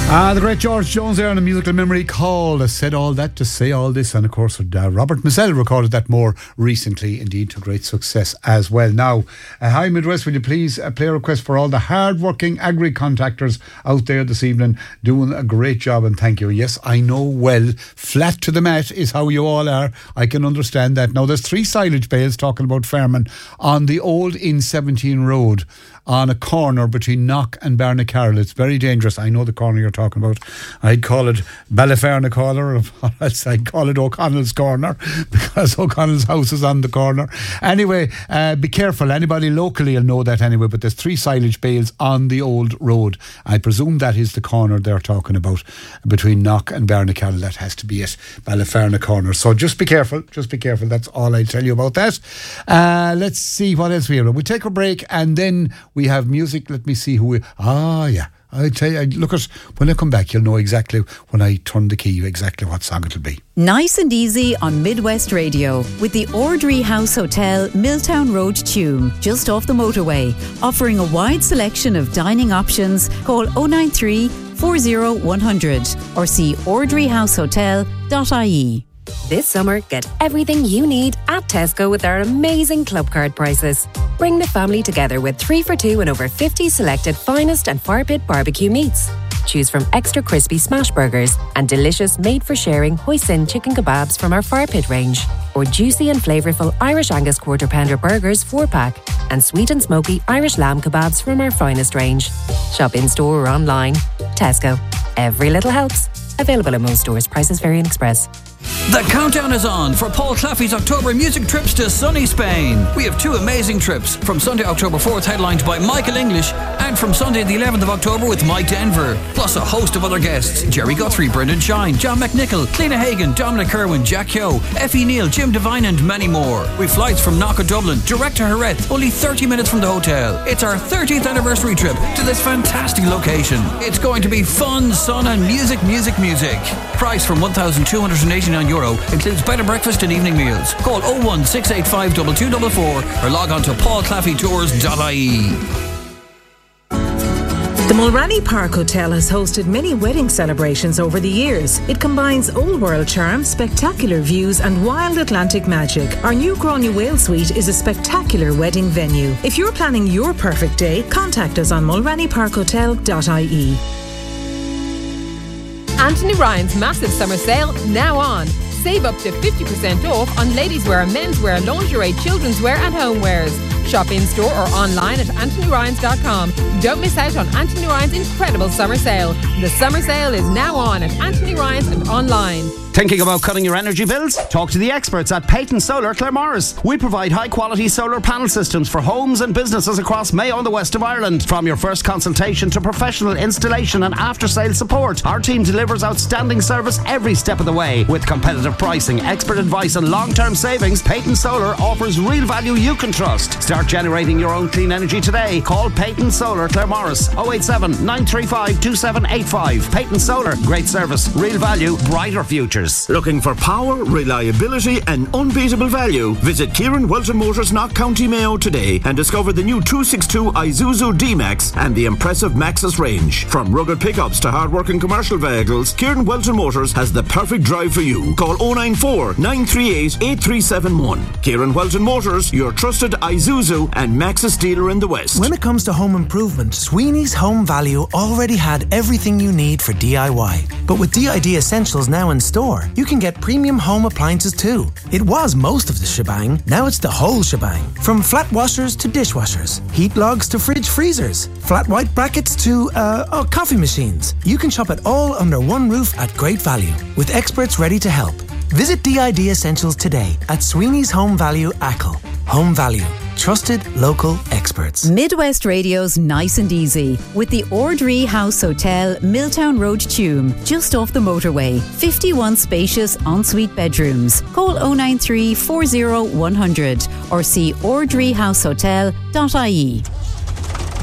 The great George Jones there on a musical memory called I Said All That to Say All This, and of course Robert Mizell recorded that more recently, indeed to great success as well. Now, hi Midwest, will you please play a request for all the hard-working agri-contractors out there this evening, doing a great job, and thank you. Yes, I know well, flat to the mat is how you all are. I can understand that. Now, there's 3 silage bales, talking about farming, on the old In17 road, on a corner between Knock and Barnacarroll. It's very dangerous. I know the corner you're talking about. I'd call it Ballyferna corner, or else I'd call it O'Connell's corner, because O'Connell's house is on the corner. Anyway, be careful. Anybody locally will know that anyway, but there's 3 silage bales on the old road. I presume that is the corner they're talking about, between Knock and Barnacarroll. That has to be it, Ballyferna corner. So just be careful. Just be careful. That's all I tell you about that. Let's see what else we have. We'll take a break and then we have music. Let me see who we... yeah. I tell you, look at, when I come back, you'll know exactly, when I turn the key, exactly what song it'll be. Nice and easy on Midwest Radio with the Ordry House Hotel, Milltown Road, Tuam, just off the motorway. Offering a wide selection of dining options. Call 093 40 100 or see ordryhousehotel.ie. This summer, get everything you need at Tesco with our amazing club card prices. Bring the family together with 3 for 2 and over 50 selected finest and fire pit barbecue meats. Choose from extra crispy smash burgers and delicious made-for-sharing hoisin chicken kebabs from our fire pit range, or juicy and flavourful Irish Angus quarter pounder burgers 4-pack, and sweet and smoky Irish lamb kebabs from our finest range. Shop in-store or online. Tesco. Every little helps. Available at most stores. Prices vary in Express. The countdown is on for Paul Claffey's October music trips to sunny Spain. We have 2 amazing trips, from Sunday, October 4th, headlined by Michael English, and from Sunday the 11th of October with Mike Denver, plus a host of other guests: Jerry Guthrie, Brendan Shine, John McNichol, Cliona Hagan, Dominic Kerwin, Jack Yo, Effie Neal, Jim Devine and many more. With flights from Knock of Dublin direct to Jerez, only 30 minutes from the hotel. It's our 30th anniversary trip to this fantastic location. It's going to be fun, sun and music. Price from €1,289, includes bed and breakfast and evening meals. Call 01685 2244 or log on to paulclaffeytours.ie. The Mulranny Park Hotel has hosted many wedding celebrations over the years. It combines old world charm, spectacular views and wild Atlantic magic. Our new Gráinne Whale Suite is a spectacular wedding venue. If you're planning your perfect day, contact us on mulrannyparkhotel.ie. Anthony Ryan's massive summer sale now on. Save up to 50% off on ladies' wear, men's wear, lingerie, children's wear and homewares. Shop in-store or online at anthonyryans.com. Don't miss out on Anthony Ryan's incredible summer sale. The summer sale is now on at Anthony Ryan's and online. Thinking about cutting your energy bills? Talk to the experts at Peyton Solar Claremorris. We provide high-quality solar panel systems for homes and businesses across Mayo and the west of Ireland. From your first consultation to professional installation and after-sales support, our team delivers outstanding service every step of the way. With competitive pricing, expert advice and long-term savings, Peyton Solar offers real value you can trust. Start generating your own clean energy today. Call Peyton Solar Claremorris 087 935 2785. Peyton Solar, great service, real value, brighter futures. Looking for power, reliability and unbeatable value? Visit Kieran Welton Motors, Knock County Mayo today and discover the new 262 Isuzu D-Max and the impressive Maxus range. From rugged pickups to hard-working commercial vehicles, Kieran Welton Motors has the perfect drive for you. Call 094 938 8371. Kieran Welton Motors, your trusted Isuzu and Maxus dealer in the West. When it comes to home improvement, Sweeney's Home Value already had everything you need for DIY. But with DID Essentials now in store, you can get premium home appliances too. It was most of the shebang, now it's the whole shebang. From flat washers to dishwashers, heat logs to fridge freezers, flat white brackets to coffee machines. You can shop it all under one roof at great value, with experts ready to help. Visit DID Essentials today at Sweeney's Home Value Achill. Home Value. Trusted local experts. Midwest Radio's Nice and Easy with the Ordry House Hotel, Milltown Road, Tuam, just off the motorway. 51 spacious ensuite bedrooms. Call 093 40 100 or see ordryhousehotel.ie.